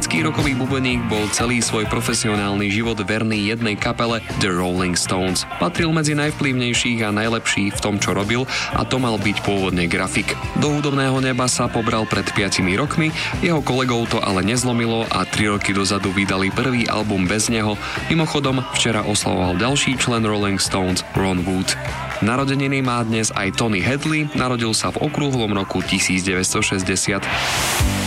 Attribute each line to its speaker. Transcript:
Speaker 1: Britský rokový bubeník bol celý svoj profesionálny život verný jednej kapele The Rolling Stones. Patril medzi najvplyvnejších a najlepších v tom, čo robil, a to mal byť pôvodne grafik. Do hudobného neba sa pobral pred 5 rokmi, jeho kolegov to ale nezlomilo a 3 roky dozadu vydali prvý album bez neho. Mimochodom, včera oslavoval ďalší člen Rolling Stones, Ron Wood. Narodeniny má dnes aj Tony Hadley, narodil sa v okrúhlom roku 1960.